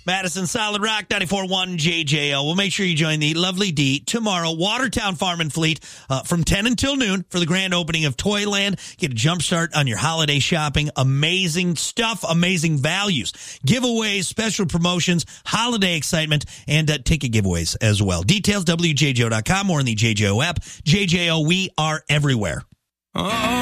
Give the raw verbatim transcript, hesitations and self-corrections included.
Madison Solid Rock, ninety-four point one J J O. We'll make sure you join the lovely D tomorrow, Watertown Farm and Fleet, uh, from ten until noon for the grand opening of Toyland. Get a jump start on your holiday shopping. Amazing stuff, amazing values, giveaways, special promotions, holiday excitement, and uh, ticket giveaways as well. Details, W J J O dot com or in the J J O app. J J O, we are everywhere. Oh.